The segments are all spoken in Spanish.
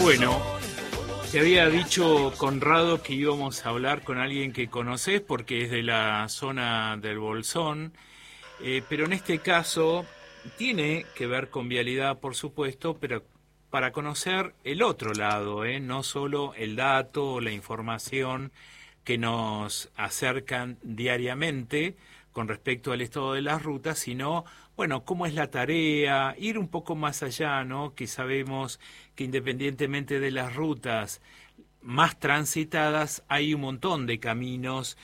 Bueno, te había dicho, Conrado, que íbamos a hablar con alguien que conoces porque es de la zona del Bolsón, pero en este caso tiene que ver con vialidad, por supuesto, pero para conocer el otro lado, no solo el dato o la información que nos acercan diariamente con respecto al estado de las rutas, sino, bueno, cómo es la tarea, ir un poco más allá, ¿no? Que sabemos que independientemente de las rutas más transitadas, hay un montón de caminos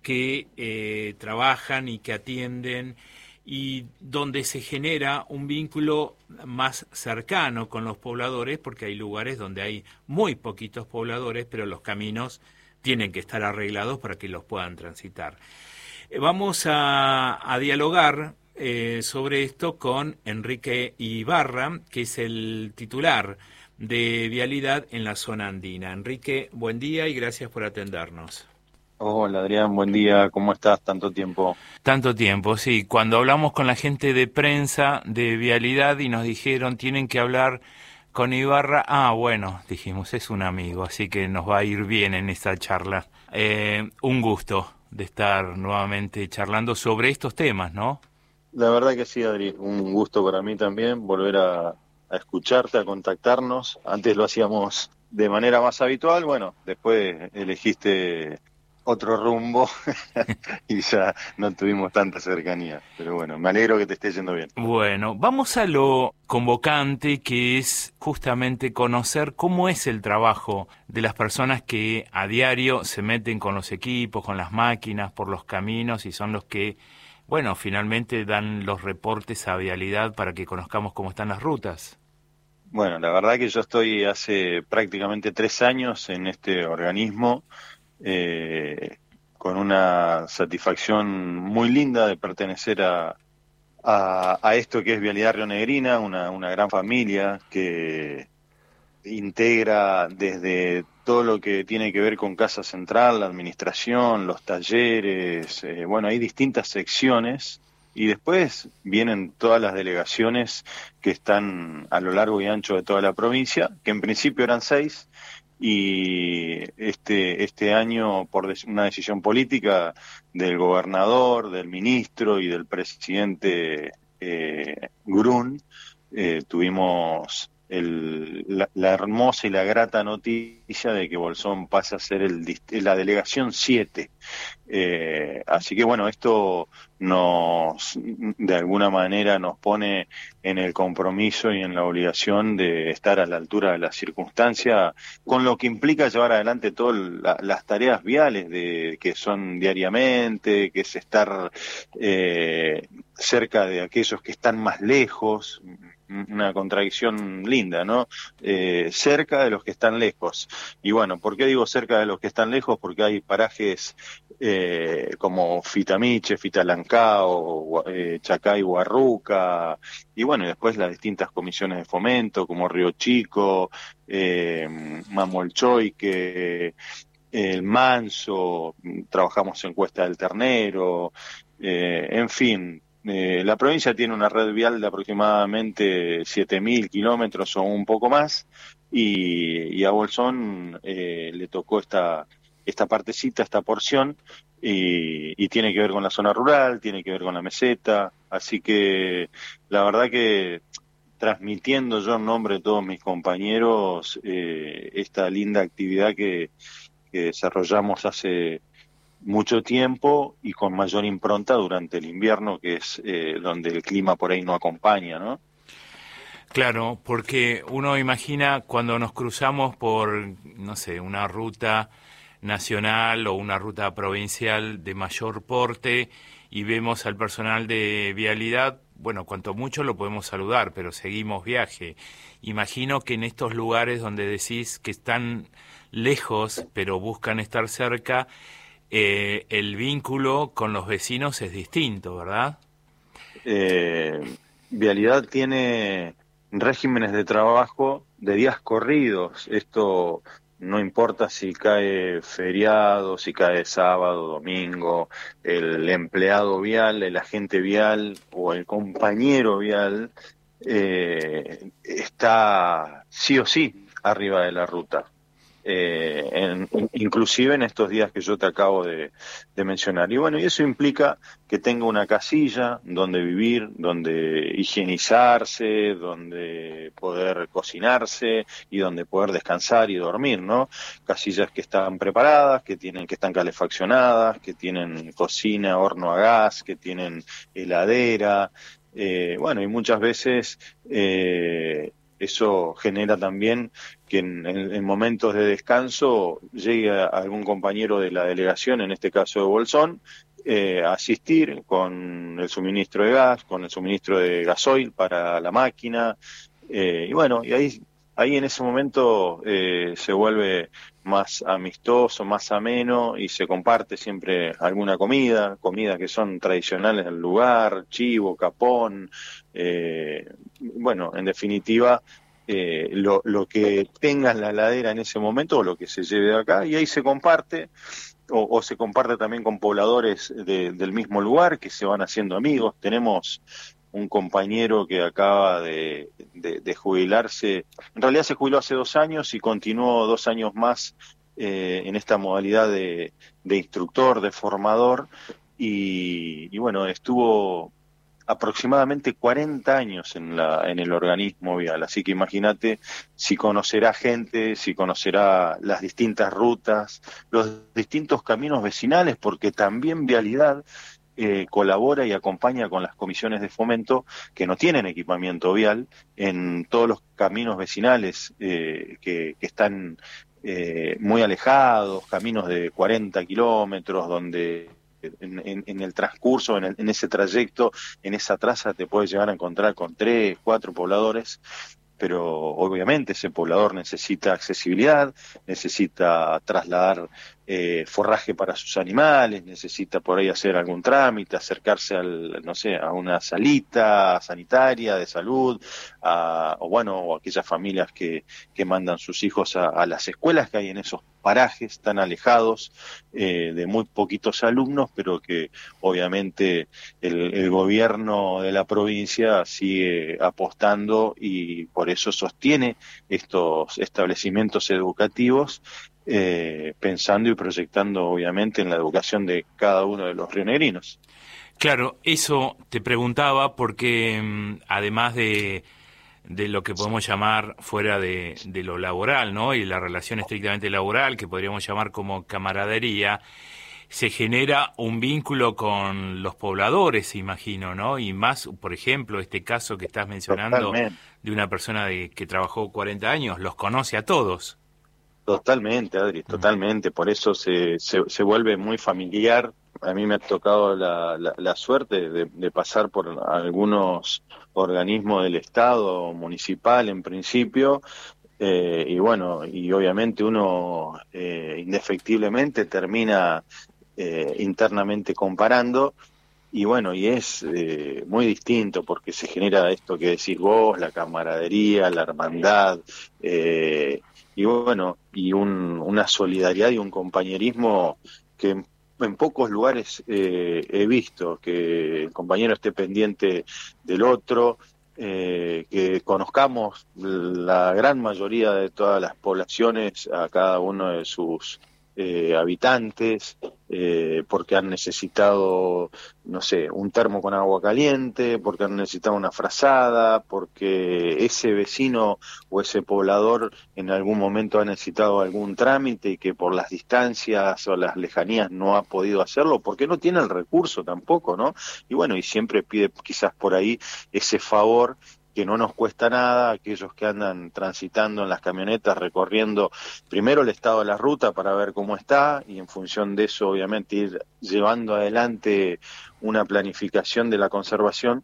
que trabajan y que atienden y donde se genera un vínculo más cercano con los pobladores, porque hay lugares donde hay muy poquitos pobladores, pero los caminos tienen que estar arreglados para que los puedan transitar. Vamos a dialogar sobre esto con Enrique Ibarra, que es el titular de Vialidad en la zona andina. Enrique, buen día y gracias por atendernos. Hola Adrián, buen día, ¿cómo estás? Tanto tiempo. Tanto tiempo, sí. Cuando hablamos con la gente de prensa de Vialidad y nos dijeron tienen que hablar con Ibarra, bueno, dijimos, es un amigo, así que nos va a ir bien en esta charla. Un gusto de estar nuevamente charlando sobre estos temas, ¿no? La verdad que sí, Adri, un gusto para mí también volver a escucharte, a contactarnos. Antes lo hacíamos de manera más habitual, bueno, después elegiste otro rumbo y ya no tuvimos tanta cercanía. Pero bueno, me alegro que te esté yendo bien. Bueno, vamos a lo convocante, que es justamente conocer cómo es el trabajo de las personas que a diario se meten con los equipos, con las máquinas, por los caminos y son los que, bueno, finalmente dan los reportes a Vialidad para que conozcamos cómo están las rutas. Bueno, la verdad que yo estoy hace prácticamente 3 años en este organismo. eh, con una satisfacción muy linda de pertenecer a esto que es Vialidad Rionegrina, una gran familia que integra desde todo lo que tiene que ver con Casa Central, la administración, los talleres, bueno, hay distintas secciones y después vienen todas las delegaciones que están a lo largo y ancho de toda la provincia, que en principio eran 6 y este año por una decisión política del gobernador, del ministro y del presidente Grun, tuvimos la hermosa y la grata noticia de que Bolsón pasa a ser la delegación 7. Así que bueno, esto de alguna manera nos pone en el compromiso y en la obligación de estar a la altura de la circunstancia, con lo que implica llevar adelante todas las tareas viales que son diariamente, que es estar cerca de aquellos que están más lejos. Una contradicción linda, ¿no? Cerca de los que están lejos. Y bueno, ¿por qué digo cerca de los que están lejos? Porque hay parajes como Fitamiche, Fitalancao, Chacay, Huarruca, y bueno, y después las distintas comisiones de fomento, como Río Chico, Mamolchoique, El Manso, trabajamos en Cuesta del Ternero, en fin. La provincia tiene una red vial de aproximadamente 7.000 kilómetros o un poco más, y a Bolsón le tocó esta partecita, esta porción, y tiene que ver con la zona rural, tiene que ver con la meseta, así que la verdad que transmitiendo yo en nombre de todos mis compañeros esta linda actividad que desarrollamos hace mucho tiempo y con mayor impronta durante el invierno, que es donde el clima por ahí no acompaña, ¿no? Claro, porque uno imagina cuando nos cruzamos por, no sé, una ruta nacional o una ruta provincial de mayor porte y vemos al personal de vialidad, bueno, cuanto mucho lo podemos saludar, pero seguimos viaje. Imagino que en estos lugares donde decís que están lejos, pero buscan estar cerca, el vínculo con los vecinos es distinto, ¿verdad? Eh, Vialidad tiene regímenes de trabajo de días corridos. Esto no importa si cae feriado, si cae sábado, domingo, el empleado vial, el agente vial o el compañero vial está sí o sí arriba de la ruta. Inclusive en estos días que yo te acabo de mencionar. Y bueno, y eso implica que tenga una casilla donde vivir, donde higienizarse, donde poder cocinarse y donde poder descansar y dormir, ¿no? Casillas que están preparadas, que están calefaccionadas, que tienen cocina, horno a gas, que tienen heladera. Bueno, y muchas veces eso genera también que en momentos de descanso llegue algún compañero de la delegación, en este caso de Bolsón, a asistir con el suministro de gas, con el suministro de gasoil para la máquina, y bueno, y ahí en ese momento se vuelve más amistoso, más ameno, y se comparte siempre alguna comidas que son tradicionales del lugar, chivo, capón, bueno, en definitiva, lo que tenga en la heladera en ese momento o lo que se lleve de acá, y ahí se comparte, o se comparte también con pobladores del mismo lugar que se van haciendo amigos. Tenemos un compañero que acaba de jubilarse, en realidad se jubiló hace 2 años y continuó 2 años más en esta modalidad de instructor, de formador, y bueno, estuvo aproximadamente 40 años en el organismo vial, así que imagínate si conocerá gente, si conocerá las distintas rutas, los distintos caminos vecinales, porque también Vialidad colabora y acompaña con las comisiones de fomento que no tienen equipamiento vial en todos los caminos vecinales que están muy alejados, caminos de 40 kilómetros, donde en el transcurso, en ese trayecto, en esa traza te puedes llegar a encontrar con 3, 4 pobladores, pero obviamente ese poblador necesita accesibilidad, necesita trasladar forraje para sus animales, necesita por ahí hacer algún trámite, acercarse no sé, a una salita sanitaria de salud, o aquellas familias que mandan sus hijos a las escuelas que hay en esos parajes tan alejados, de muy poquitos alumnos, pero que obviamente el gobierno de la provincia sigue apostando y por eso sostiene estos establecimientos educativos, pensando y proyectando obviamente en la educación de cada uno de los rionegrinos. Claro, eso te preguntaba porque además de lo que podemos llamar fuera de lo laboral, ¿no? Y la relación estrictamente laboral, que podríamos llamar como camaradería, se genera un vínculo con los pobladores, imagino, ¿no? Y más, por ejemplo, este caso que estás mencionando. Totalmente. De una persona que trabajó 40 años, los conoce a todos. Totalmente, Adri, totalmente. Por eso se vuelve muy familiar. A mí me ha tocado la suerte de pasar por algunos organismos del Estado, municipal en principio, y bueno, y obviamente uno indefectiblemente termina internamente comparando, y bueno, y es muy distinto porque se genera esto que decís vos, la camaradería, la hermandad, y bueno, y una solidaridad y un compañerismo que en pocos lugares he visto, que el compañero esté pendiente del otro, que conozcamos la gran mayoría de todas las poblaciones, a cada uno de sus habitantes, porque han necesitado, no sé, un termo con agua caliente, porque han necesitado una frazada, porque ese vecino o ese poblador en algún momento ha necesitado algún trámite y que por las distancias o las lejanías no ha podido hacerlo, porque no tiene el recurso tampoco, ¿no? Y bueno, y siempre pide quizás por ahí ese favor que no nos cuesta nada, aquellos que andan transitando en las camionetas, recorriendo primero el estado de la ruta para ver cómo está, y en función de eso obviamente ir llevando adelante una planificación de la conservación,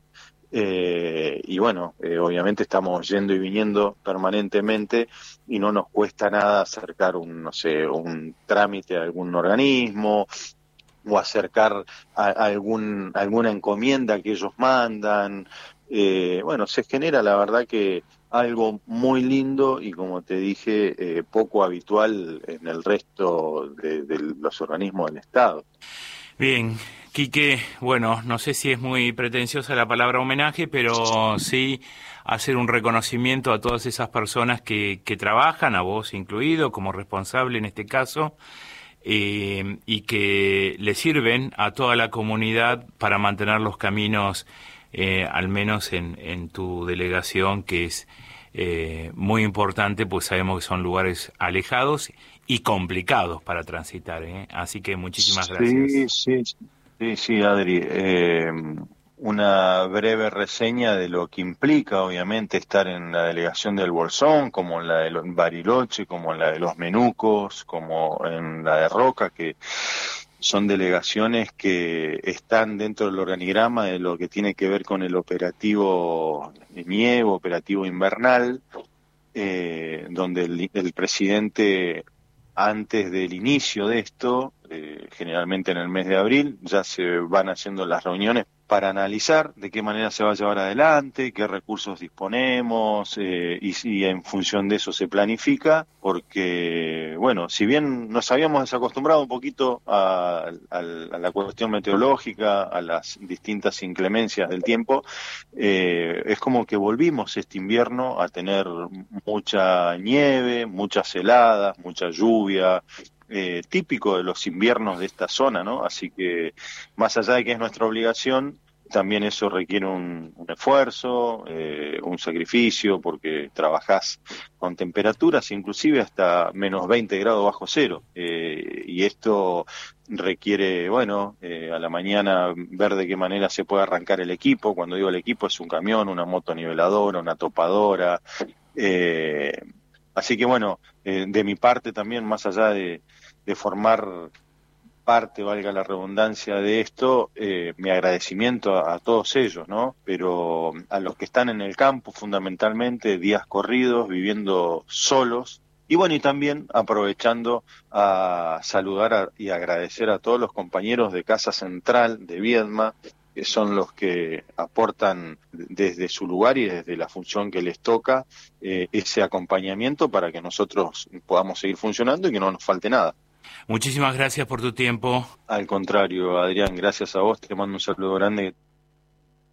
y bueno, obviamente estamos yendo y viniendo permanentemente y no nos cuesta nada acercar un trámite a algún organismo, o acercar alguna encomienda que ellos mandan. Bueno, se genera la verdad que algo muy lindo y, como te dije, poco habitual en el resto de los organismos del Estado. Bien, Quique, bueno, no sé si es muy pretenciosa la palabra homenaje, pero sí hacer un reconocimiento a todas esas personas que trabajan, a vos incluido, como responsable en este caso, y que le sirven a toda la comunidad para mantener los caminos, al menos en tu delegación, que es muy importante, pues sabemos que son lugares alejados y complicados para transitar, ¿eh? Así que muchísimas gracias. Sí, Adri. Una breve reseña de lo que implica, obviamente, estar en la delegación del Bolsón, como en la de Bariloche, como en la de los Menucos, como en la de Roca, que son delegaciones que están dentro del organigrama de lo que tiene que ver con el operativo nieve, operativo invernal, donde el presidente, antes del inicio de esto, generalmente en el mes de abril, ya se van haciendo las reuniones para analizar de qué manera se va a llevar adelante, qué recursos disponemos, y en función de eso se planifica, porque, bueno, si bien nos habíamos desacostumbrado un poquito a la cuestión meteorológica, a las distintas inclemencias del tiempo, es como que volvimos este invierno a tener mucha nieve, muchas heladas, mucha lluvia, típico de los inviernos de esta zona, ¿no? Así que, más allá de que es nuestra obligación, también eso requiere un esfuerzo, un sacrificio, porque trabajás con temperaturas inclusive hasta menos 20 grados bajo cero, y esto requiere, bueno, a la mañana ver de qué manera se puede arrancar el equipo. Cuando digo el equipo, es un camión, una motoniveladora, una topadora, así que bueno, de mi parte también, más allá de formar parte, valga la redundancia, de esto, mi agradecimiento a todos ellos, ¿no? Pero a los que están en el campo, fundamentalmente, días corridos, viviendo solos, y bueno, y también aprovechando a saludar y agradecer a todos los compañeros de Casa Central de Viedma, que son los que aportan desde su lugar y desde la función que les toca, ese acompañamiento para que nosotros podamos seguir funcionando y que no nos falte nada. Muchísimas gracias por tu tiempo. Al contrario, Adrián, gracias a vos, te mando un saludo grande.